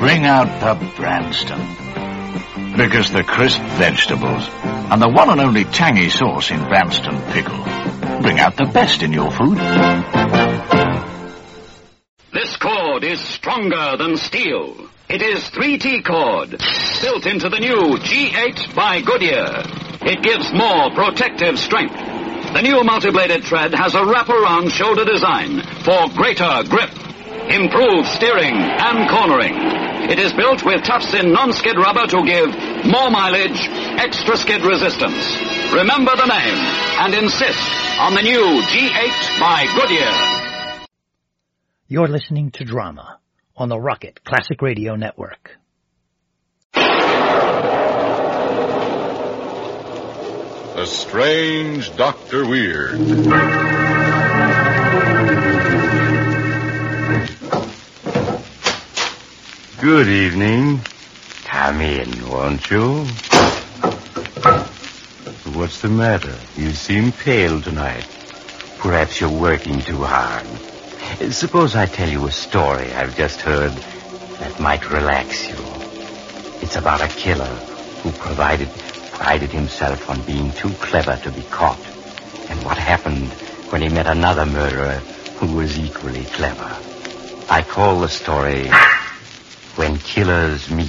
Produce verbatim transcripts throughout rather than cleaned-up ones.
bring out the Branston. Because the crisp vegetables and the one and only tangy sauce in Branston Pickle bring out the best in your food. This cord is stronger than steel. It is three T cord, built into the new G eight by Goodyear. It gives more protective strength. The new multi-bladed thread has a wraparound shoulder design for greater grip, improved steering and cornering. It is built with tufts-in non-skid rubber to give more mileage, extra skid resistance. Remember the name and insist on the new G eight by Goodyear. You're listening to Drama on the Rocket Classic Radio Network. The Strange Doctor Weird. Good evening. Come in, won't you? What's the matter? You seem pale tonight. Perhaps you're working too hard. Suppose I tell you a story I've just heard that might relax you. It's about a killer who provided, prided himself on being too clever to be caught, and what happened when he met another murderer who was equally clever. I call the story When Killers Meet.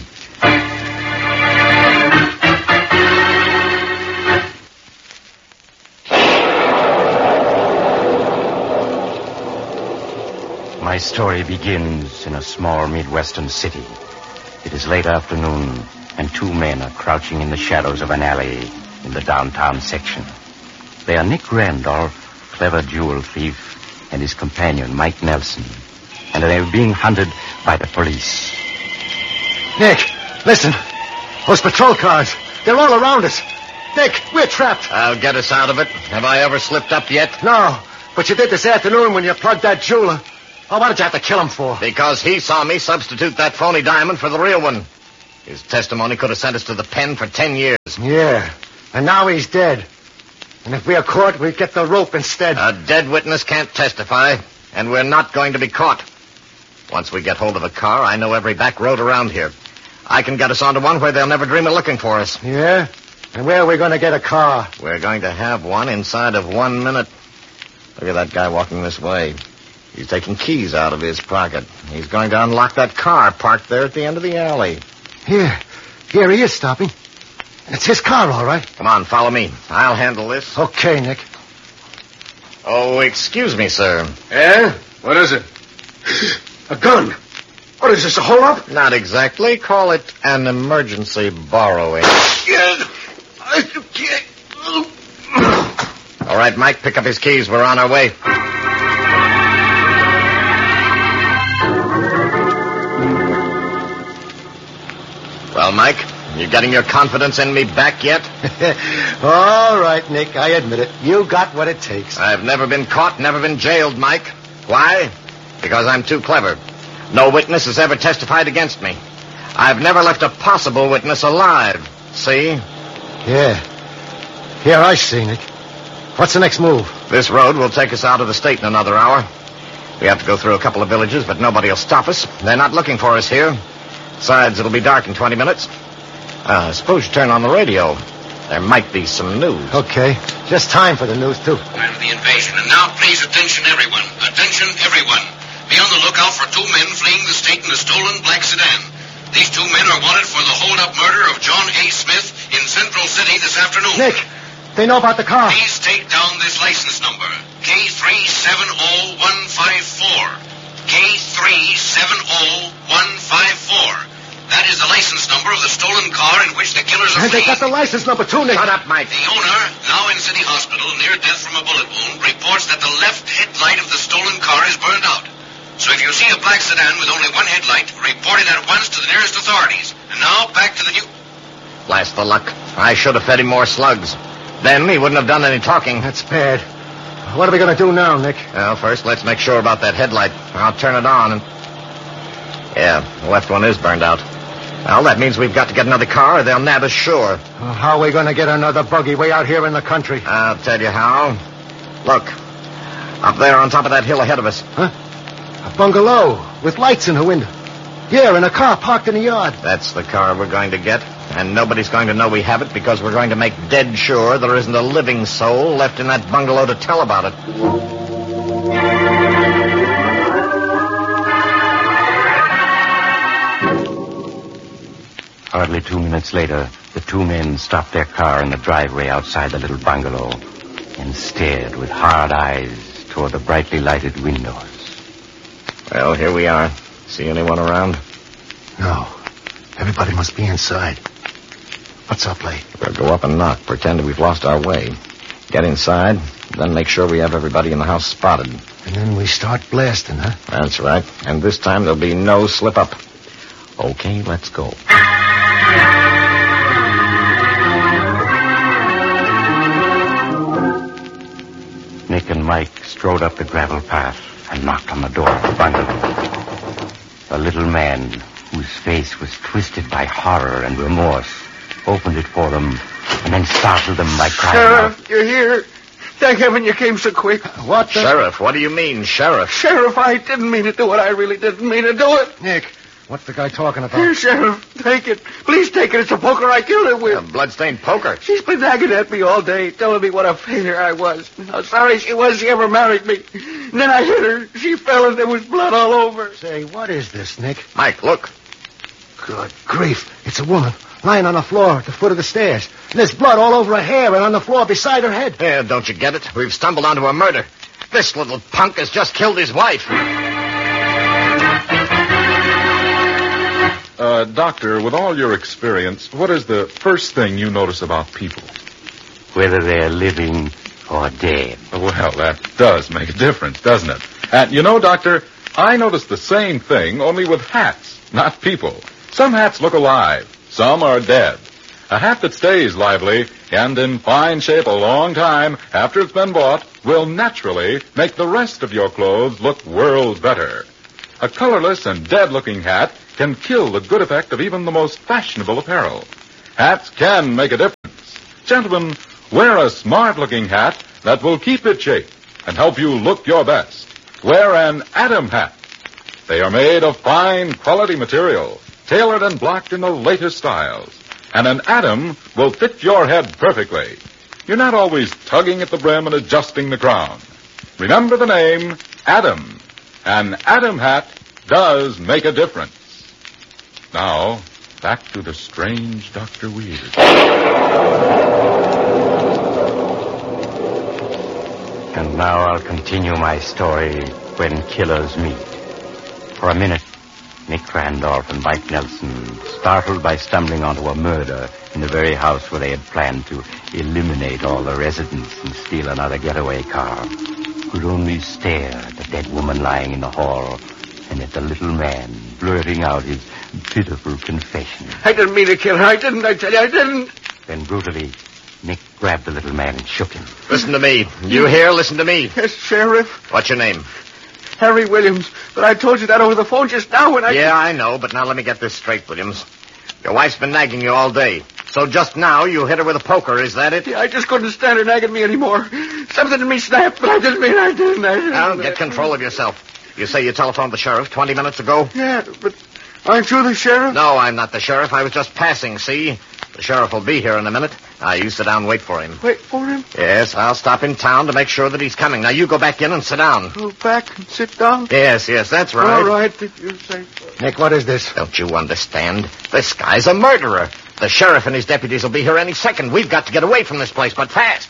My story begins in a small Midwestern city. It is late afternoon, and two men are crouching in the shadows of an alley in the downtown section. They are Nick Randolph, clever jewel thief, and his companion, Mike Nelson, and they are being hunted by the police. Nick, listen. Those patrol cars, they're all around us. Nick, we're trapped. I'll get us out of it. Have I ever slipped up yet? No, but you did this afternoon when you plugged that jeweler. Oh, what did you have to kill him for? Because he saw me substitute that phony diamond for the real one. His testimony could have sent us to the pen for ten years. Yeah, and now he's dead. And if we are caught, we get the rope instead. A dead witness can't testify, and we're not going to be caught. Once we get hold of a car, I know every back road around here. I can get us onto one where they'll never dream of looking for us. Yeah? And where are we going to get a car? We're going to have one inside of one minute. Look at that guy walking this way. He's taking keys out of his pocket. He's going to unlock that car parked there at the end of the alley. Here. Here he is stopping. It's his car, all right. Come on, follow me. I'll handle this. Okay, Nick. Oh, excuse me, sir. Yeah? What is it? A gun. What is this, a hold-up? Not exactly. Call it an emergency borrowing. All right, Mike, pick up his keys. We're on our way. Well, Mike, you getting your confidence in me back yet? All right, Nick, I admit it. You got what it takes. I've never been caught, never been jailed, Mike. Why? Because I'm too clever. No witness has ever testified against me. I've never left a possible witness alive. See? Yeah. Here, I see, Nick. What's the next move? This road will take us out of the state in another hour. We have to go through a couple of villages, but nobody will stop us. They're not looking for us here. Besides, it'll be dark in twenty minutes. Uh, suppose you turn on the radio. There might be some news. Okay. Just time for the news, too. Time for the invasion. And now, please, attention, everyone. Attention, everyone. Be on the lookout for two men fleeing the state in a stolen black sedan. These two men are wanted for the hold-up murder of John A. Smith in Central City this afternoon. Nick, they know about the car. Please take down this license number. K three seven zero one five four. K three seven zero one five four. That is the license number of the stolen car in which the killers are And fleeing. they got the license number, too, Nick. Shut up, Mike. The owner, now in City Hospital, near death from a bullet wound, reports that the left headlight of the stolen car is burned out. So if you see a black sedan with only one headlight, report it at once to the nearest authorities. And now, back to the new... Blast the luck. I should have fed him more slugs. Then he wouldn't have done any talking. That's bad. What are we going to do now, Nick? Well, first, let's make sure about that headlight. I'll turn it on and... Yeah, the left one is burned out. Well, that means we've got to get another car or they'll nab us sure. Well, how are we going to get another buggy way out here in the country? I'll tell you how. Look, up there on top of that hill ahead of us. Huh? A bungalow with lights in the window. Yeah, in a car parked in the yard. That's the car we're going to get, and nobody's going to know we have it because we're going to make dead sure there isn't a living soul left in that bungalow to tell about it. Hardly two minutes later, the two men stopped their car in the driveway outside the little bungalow and stared with hard eyes toward the brightly lighted windows. Well, here we are. See anyone around? No. Everybody must be inside. What's our play? We'll go up and knock, pretend we've lost our way. Get inside, then make sure we have everybody in the house spotted. And then we start blasting, huh? That's right. And this time there'll be no slip-up. Okay, let's go. Nick and Mike strode up the gravel path and knocked on the door of the bungalow. A little man, whose face was twisted by horror and remorse, opened it for them and then startled them by crying Sheriff, out. you're here. Thank heaven you came so quick. What the... Sheriff, what do you mean, Sheriff? Sheriff, I didn't mean to do it. I really didn't mean to do it. Nick, what's the guy talking about? Here, Sheriff, take it. Please take it. It's a poker I killed her with. A bloodstained poker. She's been nagging at me all day, telling me what a failure I was. How sorry she was she ever married me. And then I hit her. She fell and there was blood all over. Say, what is this, Nick? Mike, look. Good grief. It's a woman lying on the floor at the foot of the stairs. And there's blood all over her hair and on the floor beside her head. Yeah, don't you get it? We've stumbled onto a murder. This little punk has just killed his wife. Uh, Doctor, with all your experience, what is the first thing you notice about people? Whether they're living or dead. Well, that does make a difference, doesn't it? And you know, Doctor, I noticed the same thing, only with hats, not people. Some hats look alive. Some are dead. A hat that stays lively and in fine shape a long time after it's been bought will naturally make the rest of your clothes look worlds better. A colorless and dead-looking hat can kill the good effect of even the most fashionable apparel. Hats can make a difference. Gentlemen, wear a smart-looking hat that will keep its shape and help you look your best. Wear an Adam hat. They are made of fine, quality material, tailored and blocked in the latest styles. And an Adam will fit your head perfectly. You're not always tugging at the brim and adjusting the crown. Remember the name, Adam. An Adam hat does make a difference. Now, back to the strange Doctor Weird. And now I'll continue my story when killers meet. For a minute, Nick Randolph and Mike Nelson, startled by stumbling onto a murder in the very house where they had planned to eliminate all the residents and steal another getaway car, could only stare at the dead woman lying in the hall and at the little man blurting out his pitiful confession. I didn't mean to kill her. I didn't, I tell you, I didn't. Then brutally, Nick grabbed the little man and shook him. Listen to me. You hear? Listen to me. Yes, Sheriff. What's your name? Harry Williams. But I told you that over the phone just now when I... Yeah, I know, but now let me get this straight, Williams. Your wife's been nagging you all day. So just now you hit her with a poker, is that it? Yeah, I just couldn't stand her nagging me anymore. Something in me snapped, but I didn't mean I didn't. I didn't. Now, get control of yourself. You say you telephoned the sheriff twenty minutes ago? Yeah, but aren't you the sheriff? No, I'm not the sheriff. I was just passing, see? The sheriff will be here in a minute. Now, you sit down and wait for him. Wait for him? Yes, I'll stop in town to make sure that he's coming. Now, you go back in and sit down. Go back and sit down? Yes, yes, that's right. All right, did you say so? Nick, what is this? Don't you understand? This guy's a murderer. The sheriff and his deputies will be here any second. We've got to get away from this place, but fast.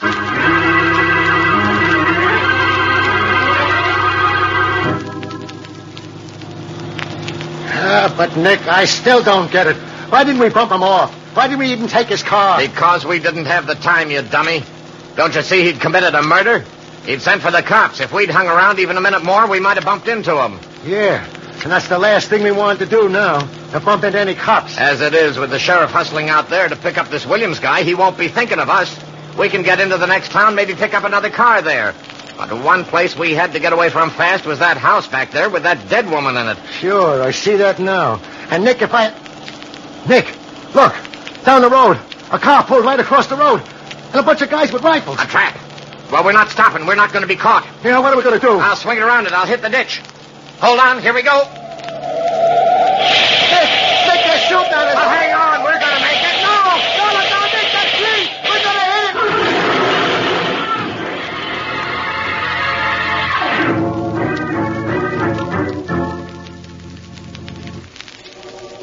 Ah, but Nick, I still don't get it. Why didn't we bump him off? Why didn't we even take his car? Because we didn't have the time, you dummy. Don't you see he'd committed a murder? He'd sent for the cops. If we'd hung around even a minute more, we might have bumped into him. Yeah, and that's the last thing we wanted to do now, to bump into any cops. As it is, with the sheriff hustling out there to pick up this Williams guy, he won't be thinking of us. We can get into the next town, maybe pick up another car there. But the one place we had to get away from fast was that house back there with that dead woman in it. Sure, I see that now. And Nick, if I... Nick, look, down the road. A car pulled right across the road. And a bunch of guys with rifles. A trap. Well, we're not stopping. We're not going to be caught. Yeah, what are we going to do? I'll swing it around it. I'll hit the ditch. Hold on. Here we go.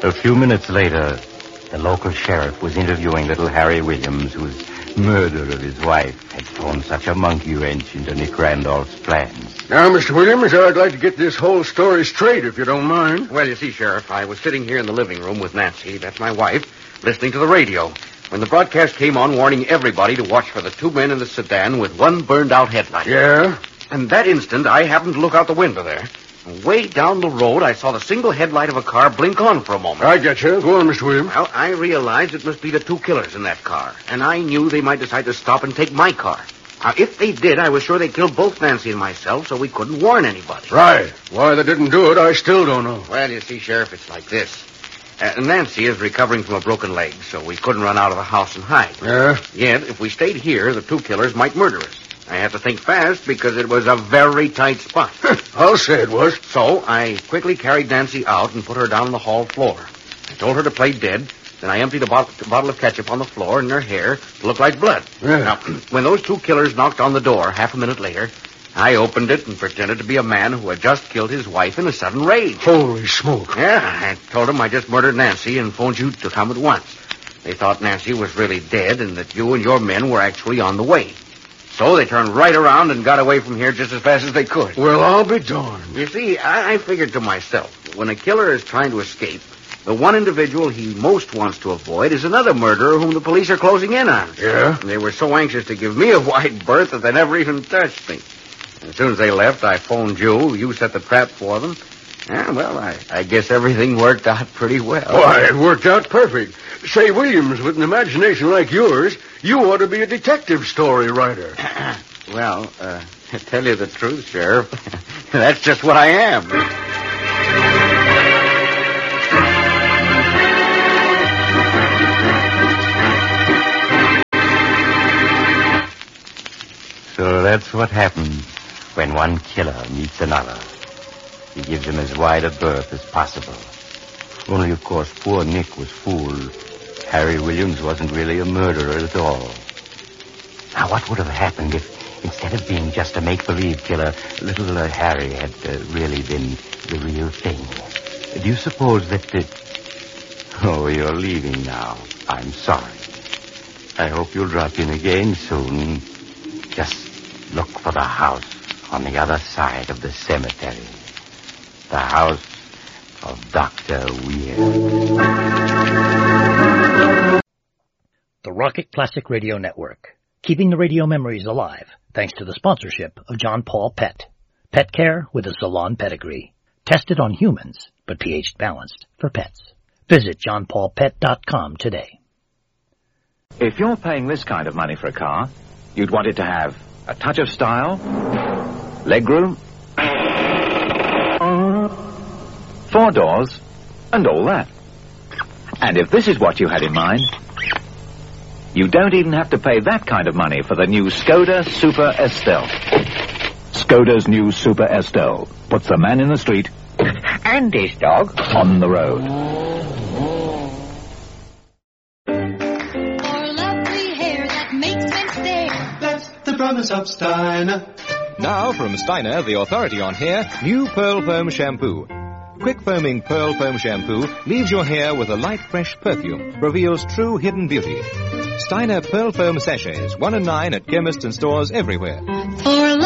A few minutes later, the local sheriff was interviewing little Harry Williams, whose murder of his wife had thrown such a monkey wrench into Nick Randolph's plans. Now, Mister Williams, I'd like to get this whole story straight, if you don't mind. Well, you see, Sheriff, I was sitting here in the living room with Nancy, that's my wife, listening to the radio, when the broadcast came on warning everybody to watch for the two men in the sedan with one burned-out headlight. Yeah? And that instant, I happened to look out the window there. And way down the road, I saw the single headlight of a car blink on for a moment. I get you. Go on, Mister Williams. Well, I realized it must be the two killers in that car, and I knew they might decide to stop and take my car. Now, if they did, I was sure they killed both Nancy and myself, so we couldn't warn anybody. Right. Why they didn't do it, I still don't know. Well, you see, Sheriff, it's like this. Uh, Nancy is recovering from a broken leg, so we couldn't run out of the house and hide. Yeah? Yet, if we stayed here, the two killers might murder us. I had to think fast because it was a very tight spot. I'll say it was. So I quickly carried Nancy out and put her down on the hall floor. I told her to play dead. Then I emptied a bottle, a bottle of ketchup on the floor in her hair to look like blood. Yeah. Now, when those two killers knocked on the door half a minute later, I opened it and pretended to be a man who had just killed his wife in a sudden rage. Holy smoke. Yeah, I told them I just murdered Nancy and phoned you to come at once. They thought Nancy was really dead and that you and your men were actually on the way. So they turned right around and got away from here just as fast as they could. Well, I'll be darned. You see, I, I figured to myself, when a killer is trying to escape, the one individual he most wants to avoid is another murderer whom the police are closing in on. Yeah? And they were so anxious to give me a wide berth that they never even touched me. As soon as they left, I phoned you. You set the trap for them. Yeah, well, I, I guess everything worked out pretty well. Why, it worked out perfect. Say, Williams, with an imagination like yours, you ought to be a detective story writer. Well, uh, to tell you the truth, Sheriff, that's just what I am. So that's what happens when one killer meets another. He gives him as wide a berth as possible. Only, of course, poor Nick was fooled. Harry Williams wasn't really a murderer at all. Now, what would have happened if, instead of being just a make-believe killer, little uh, Harry had uh, really been the real thing? Do you suppose that... Uh... Oh, you're leaving now. I'm sorry. I hope you'll drop in again soon. Just look for the house on the other side of the cemetery. The house of Doctor Weir. The Rocket Classic Radio Network, keeping the radio memories alive thanks to the sponsorship of John Paul Pet. Pet care with a salon pedigree. Tested on humans, but pH balanced for pets. Visit john paul pet dot com today. If you're paying this kind of money for a car, you'd want it to have a touch of style, legroom, four doors, and all that. And if this is what you had in mind, you don't even have to pay that kind of money for the new Skoda Super Estelle. Skoda's new Super Estelle puts the man in the street and his dog on the road. The Brothers of Steiner. Now from Steiner, the authority on hair, new Pearl Foam Shampoo. Quick foaming Pearl Foam Shampoo leaves your hair with a light, fresh perfume, reveals true hidden beauty. Steiner Pearl Foam Sachets, one and nine at chemists and stores everywhere. For